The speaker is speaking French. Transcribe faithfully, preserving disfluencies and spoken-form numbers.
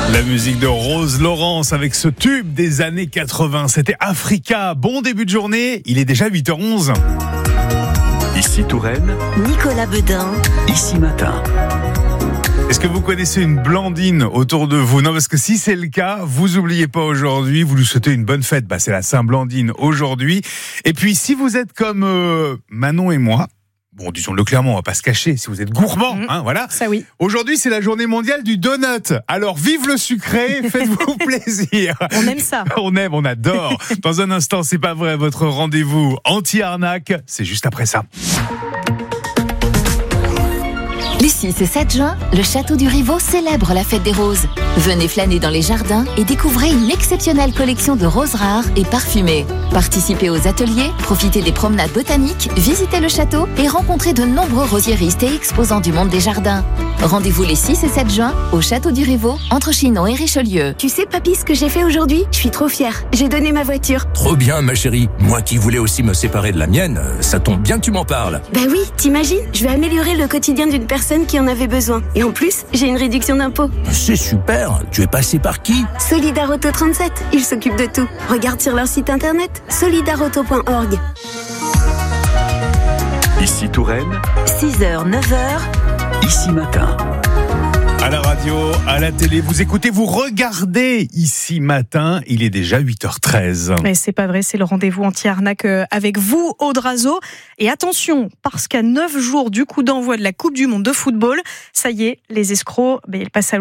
La musique de Rose Laurence avec ce tube des années quatre-vingts. C'était Africa. Bon début de journée. Il est déjà huit heures onze. Ici Touraine, Nicolas Beudin. Ici Matin. Est-ce que vous connaissez une Blandine autour de vous? Non, parce que si c'est le cas, vous oubliez pas aujourd'hui, vous lui souhaitez une bonne fête. Bah, c'est la Saint-Blandine aujourd'hui. Et puis, si vous êtes comme euh, Manon et moi, bon, disons-le clairement, on va pas se cacher, si vous êtes gourmand, mmh, hein, voilà. Ça oui. Aujourd'hui, c'est la journée mondiale du donut. Alors, vive le sucré, faites-vous plaisir. On aime ça. On aime, on adore. Dans un instant, c'est pas vrai, votre rendez-vous anti-arnaque, c'est juste après ça. Les six et sept juin, le Château du Rivaux célèbre la fête des roses. Venez flâner dans les jardins et découvrez une exceptionnelle collection de roses rares et parfumées. Participez aux ateliers, profitez des promenades botaniques, visitez le château et rencontrez de nombreux rosiéristes et exposants du monde des jardins. Rendez-vous les six et sept juin au Château du Rivaux, entre Chinon et Richelieu. Tu sais, papy, ce que j'ai fait aujourd'hui? Je suis trop fière. J'ai donné ma voiture. Trop bien, ma chérie. Moi qui voulais aussi me séparer de la mienne, ça tombe bien que tu m'en parles. Bah oui, t'imagines? Je vais améliorer le quotidien d'une personne qui en avait besoin. Et en plus, j'ai une réduction d'impôt. C'est super. Tu es passé par qui? Solidarauto trente-sept. Ils s'occupent de tout. Regarde sur leur site internet solidarauto point org. Ici Touraine, six heures, neuf heures. Ici Matin. À la radio, à la télé, vous écoutez, vous regardez Ici Matin, il est déjà huit heures treize. Mais c'est pas vrai, c'est le rendez-vous anti-arnaque avec vous, Aude Razo. Et attention, parce qu'à neuf jours du coup d'envoi de la Coupe du Monde de football, ça y est, les escrocs, ben, ils passent à